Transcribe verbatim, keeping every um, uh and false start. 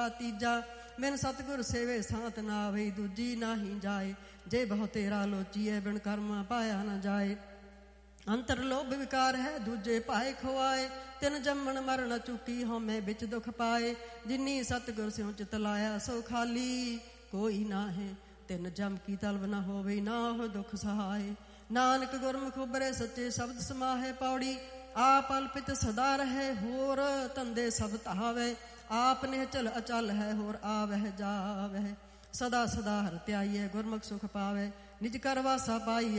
ਮਹੱਲਾ ਤੀਜਾ। ਬਿਨ ਸਤਿਗੁਰ ਸੇਵੇ ਸਾਤ ਨਾ ਆਵੇ, ਦੂਜੀ ਨਾਹੀ ਜਾਏ। ਜੇ ਬਹੁ ਤੇਰਾ ਲੋਚੀਏ, ਬਿਨ ਕਰਮਾ ਪਾਇਆ ਨਾ ਜਾਏ। ਅੰਤਰ ਲੋਭ ਵਿਕਾਰ ਹੈ, ਦੂਜੇ ਭਾਏ ਖੁਆਏ। ਤਿਨ ਜੰਮਣ ਮਰਨ ਚੁੱਕੀ, ਹਉਮੈ ਵਿੱਚ ਦੁੱਖ ਪਾਏ। ਜਿਨੀ ਸਤਿਗੁਰ ਸਿਉ ਚਿਤ ਲਾਇਆ, ਸੋ ਖਾਲੀ ਕੋਈ ਨਾ ਹੈ। ਤਿਨ ਜਮ ਕੀ ਤਲਬ ਨਾ ਹੋਵੇ, ਨਾ ਹੋ ਦੁੱਖ ਸਹਾਏ। ਨਾਨਕ ਗੁਰਮੁਖ ਉਬਰੇ ਸੱਚੇ ਸ਼ਬਦ ਸਮਾਹੇ। ਪੌੜੀ ਆਪ ਅਲਪਿਤ ਸਦਾ ਰਹੇ, ਹੋਰ ਧੰਦੇ ਸਭ ਧਾਵੇ। ਆਪ ਨਿਹਚਲ ਅਚਲ ਹੈ, ਹੋਰ ਆਵਹਿ ਜਾਵਹਿ। ਸਦਾ ਸਦਾ ਹਰਿ ਧਿਆਈਐ, ਗੁਰਮੁਖ ਸੁਖ ਪਾਵੇ। ਨਿਜ ਕਰ ਵਾਸਾ ਪਾਈਐ,